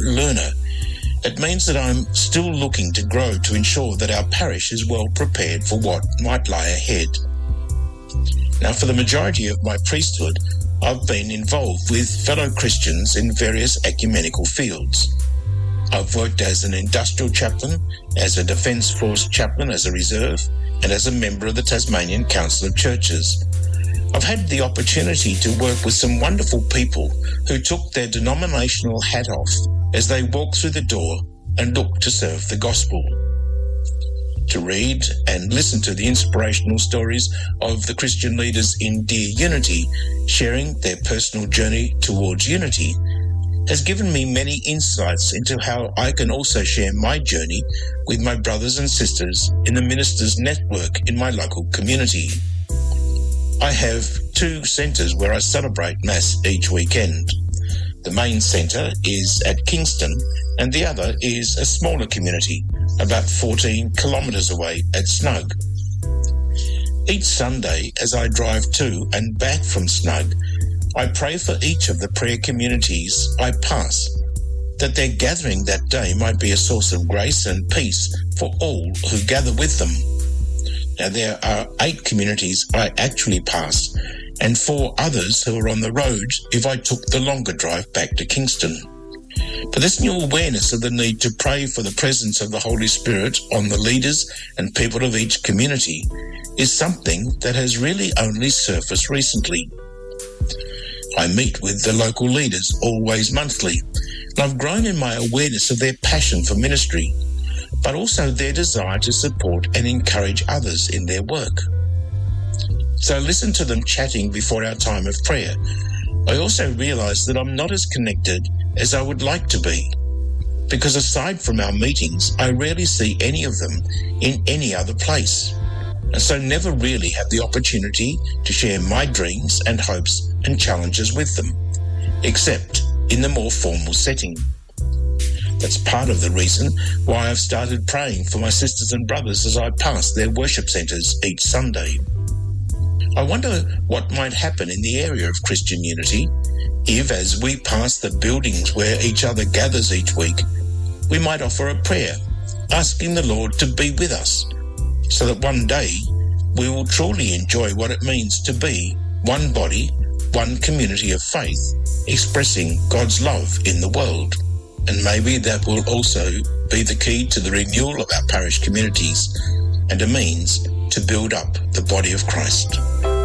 learner, it means that I'm still looking to grow to ensure that our parish is well prepared for what might lie ahead. Now, for the majority of my priesthood, I've been involved with fellow Christians in various ecumenical fields. I've worked as an industrial chaplain, as a Defence Force chaplain, as a reserve, and as a member of the Tasmanian Council of Churches. I've had the opportunity to work with some wonderful people who took their denominational hat off as they walked through the door and looked to serve the gospel. To read and listen to the inspirational stories of the Christian leaders in Dear Unity, sharing their personal journey towards unity, has given me many insights into how I can also share my journey with my brothers and sisters in the ministers' network in my local community. I have 2 centres where I celebrate Mass each weekend. The main centre is at Kingston, and the other is a smaller community, about 14 kilometres away at Snug. Each Sunday, as I drive to and back from Snug, I pray for each of the prayer communities I pass, that their gathering that day might be a source of grace and peace for all who gather with them. Now, there are 8 communities I actually pass, and 4 others who are on the road if I took the longer drive back to Kingston. But this new awareness of the need to pray for the presence of the Holy Spirit on the leaders and people of each community is something that has really only surfaced recently. I meet with the local leaders always monthly, and I've grown in my awareness of their passion for ministry, but also their desire to support and encourage others in their work. So I listen to them chatting before our time of prayer. I also realise that I'm not as connected as I would like to be, because aside from our meetings, I rarely see any of them in any other place, and so never really have the opportunity to share my dreams and hopes and challenges with them, except in the more formal setting. That's part of the reason why I've started praying for my sisters and brothers as I pass their worship centres each Sunday. I wonder what might happen in the area of Christian unity if, as we pass the buildings where each other gathers each week, we might offer a prayer, asking the Lord to be with us, so that one day we will truly enjoy what it means to be one body, one community of faith, expressing God's love in the world. And maybe that will also be the key to the renewal of our parish communities and a means to build up the body of Christ.